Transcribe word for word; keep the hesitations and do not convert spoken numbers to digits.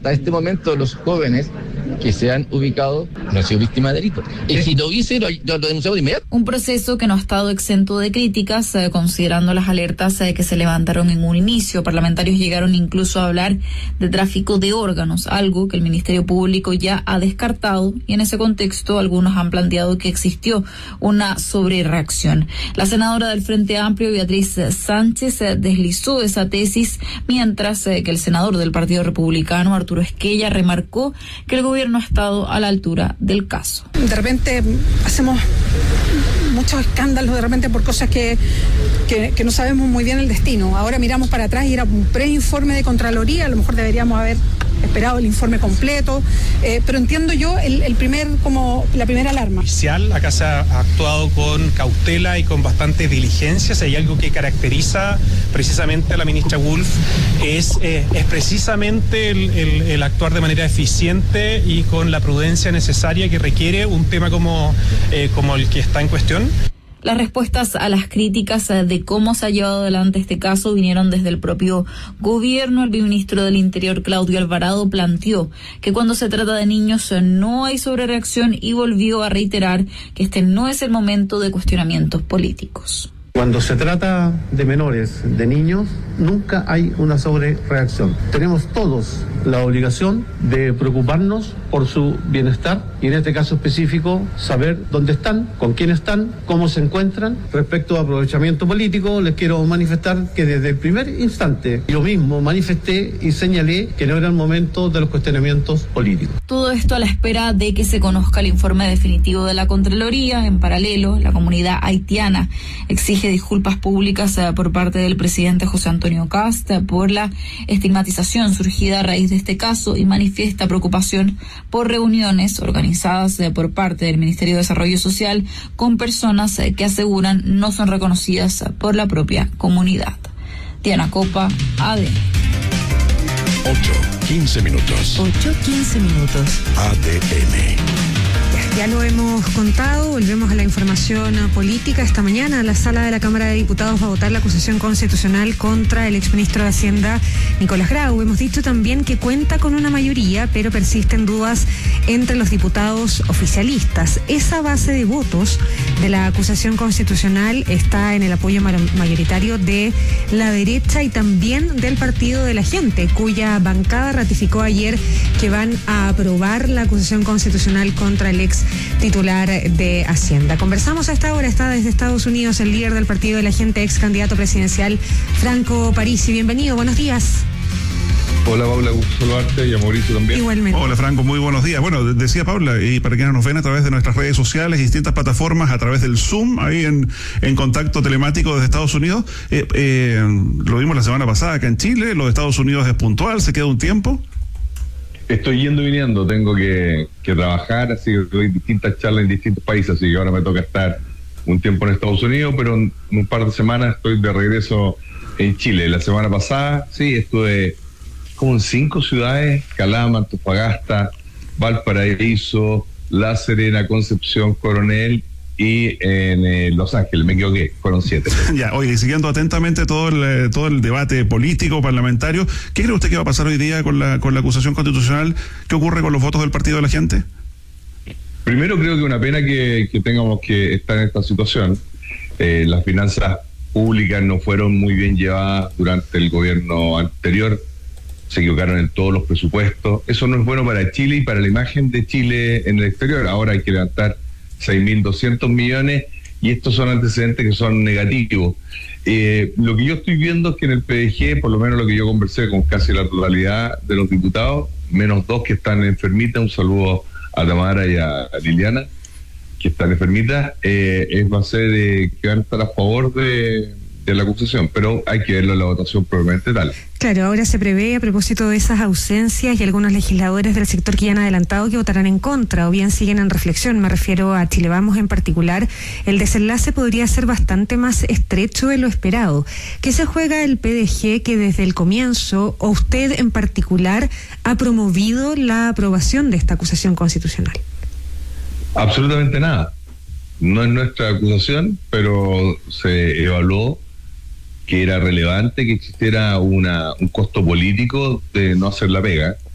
hasta este momento los jóvenes que se han ubicado no han sido víctimas de delitos. Y si lo hubiese, lo, lo, lo denunciamos de inmediato. Un proceso que no ha estado exento de críticas, eh, considerando las alertas eh, que se levantaron en un inicio. Parlamentarios llegaron incluso a hablar de tráfico de órganos, algo que el Ministerio Público ya ha descartado, y en ese contexto algunos han planteado que existió una sobrereacción. La senadora del Frente Amplio, Beatriz Sánchez, eh, deslizó esa tesis, mientras eh, que el senador del Partido Republicano, Arturo Esquella, remarcó que el gobierno no ha estado a la altura del caso. De repente hacemos muchos escándalos de repente por cosas que, que, que no sabemos muy bien el destino. Ahora miramos para atrás y era un preinforme de Contraloría, a lo mejor deberíamos haber esperado el informe completo, eh, pero entiendo yo el, el primer, como la primera alarma. Acá se ha actuado con cautela y con bastante diligencia. Si hay algo que caracteriza precisamente a la ministra Wolf es, eh, es precisamente el, el, el actuar de manera eficiente y con la prudencia necesaria que requiere un tema como, eh, como el que está en cuestión. Las respuestas a las críticas de cómo se ha llevado adelante este caso vinieron desde el propio gobierno. El ministro del Interior, Claudio Alvarado, planteó que cuando se trata de niños no hay sobrereacción y volvió a reiterar que este no es el momento de cuestionamientos políticos. Cuando se trata de menores, de niños, nunca hay una sobrereacción. Tenemos todos la obligación de preocuparnos por su bienestar y en este caso específico saber dónde están, con quién están, cómo se encuentran. Respecto a aprovechamiento político, les quiero manifestar que desde el primer instante yo mismo manifesté y señalé que no era el momento de los cuestionamientos políticos. Todo esto a la espera de que se conozca el informe definitivo de la Contraloría. En paralelo, la comunidad haitiana exige disculpas públicas eh, por parte del presidente José Antonio Kast eh, por la estigmatización surgida a raíz de este caso y manifiesta preocupación por reuniones organizadas eh, por parte del Ministerio de Desarrollo Social con personas eh, que aseguran no son reconocidas eh, por la propia comunidad. Diana Copa, A D N. ocho, quince minutos. ocho, quince minutos. A D N. Ya lo hemos contado, volvemos a la información política. Esta mañana la sala de la Cámara de Diputados va a votar la acusación constitucional contra el exministro de Hacienda, Nicolás Grau. Hemos dicho también que cuenta con una mayoría, pero persisten dudas entre los diputados oficialistas. Esa base de votos de la acusación constitucional está en el apoyo mayoritario de la derecha y también del Partido de la Gente, cuya bancada ratificó ayer que van a aprobar la acusación constitucional contra el ex titular de Hacienda. Conversamos a esta hora, está desde Estados Unidos el líder del Partido de la Gente, ex candidato presidencial, Franco Parisi. Bienvenido, buenos días. Hola Paula, gusto saludarte y a Mauricio también. Igualmente. Hola Franco, muy buenos días. Bueno, decía Paula, y para quienes nos ven a través de nuestras redes sociales, distintas plataformas, a través del Zoom, ahí en, en contacto telemático desde Estados Unidos, eh, eh, lo vimos la semana pasada acá en Chile, lo de Estados Unidos es puntual, se queda un tiempo. Estoy yendo y viniendo, tengo que, que trabajar, así que doy distintas charlas en distintos países, así que ahora me toca estar un tiempo en Estados Unidos, pero en un par de semanas estoy de regreso en Chile. La semana pasada, sí, estuve como en cinco ciudades: Calama, Antofagasta, Valparaíso, La Serena, Concepción, Coronel y en eh, Los Ángeles, me equivoqué, fueron siete. Ya, oye, siguiendo atentamente todo el todo el debate político, parlamentario, ¿qué cree usted que va a pasar hoy día con la con la acusación constitucional? ¿Qué ocurre con los votos del Partido de la Gente? Primero, creo que una pena que, que tengamos que estar en esta situación. Eh, las finanzas públicas no fueron muy bien llevadas durante el gobierno anterior, se equivocaron en todos los presupuestos. Eso no es bueno para Chile y para la imagen de Chile en el exterior. Ahora hay que levantar seis mil doscientos millones y estos son antecedentes que son negativos. Eh, lo que yo estoy viendo es que en el P D G, por lo menos lo que yo conversé con casi la totalidad de los diputados, menos dos que están enfermitas, un saludo a Tamara y a Liliana, que están enfermitas, eh, es va a ser eh, que van a estar a favor de, de la acusación, pero hay que verlo en la votación probablemente tal. Claro, ahora se prevé, a propósito de esas ausencias y algunos legisladores del sector que ya han adelantado que votarán en contra o bien siguen en reflexión, me refiero a Chile Vamos en particular, el desenlace podría ser bastante más estrecho de lo esperado. ¿Qué se juega el P D G que desde el comienzo, o usted en particular, ha promovido la aprobación de esta acusación constitucional? Absolutamente nada. No es nuestra acusación, pero se evaluó que era relevante que existiera una un costo político de no hacer la pega.